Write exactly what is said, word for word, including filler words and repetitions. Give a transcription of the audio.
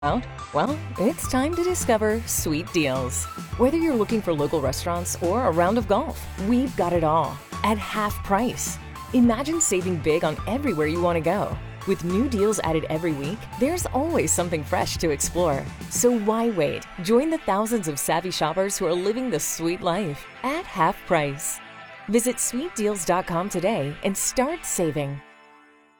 Out? Well, it's time to discover Sweet Deals. Whether you're looking for local restaurants or a round of golf, we've got it all at half price. Imagine saving big on everywhere you want to go. With new deals added every week, there's always something fresh to explore. So why wait? Join the thousands of savvy shoppers who are living the sweet life at half price. Visit sweet deals dot com today and start saving.